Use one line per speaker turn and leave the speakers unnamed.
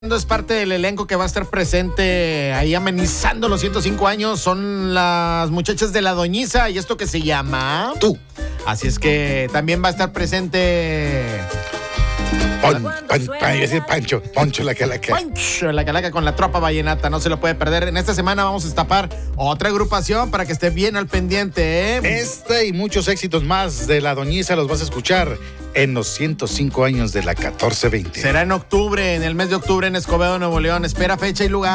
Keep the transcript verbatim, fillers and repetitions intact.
Es parte del elenco que va a estar presente ahí amenizando los ciento cinco años. Son las muchachas de La Doñiza y esto que se llama
Tú.
Así es que también va a estar presente
Pon, pon, pon, iba a decir Pancho, Poncho la Calaca.
Pancho la Calaca con la tropa vallenata. No se lo puede perder. En esta semana vamos a destapar otra agrupación para que esté bien al pendiente, ¿eh?
Este y muchos éxitos más de La Doñiza los vas a escuchar en los ciento cinco años de la catorce veinte.
Será en octubre, en el mes de octubre en Escobedo, Nuevo León. Espera fecha y lugar.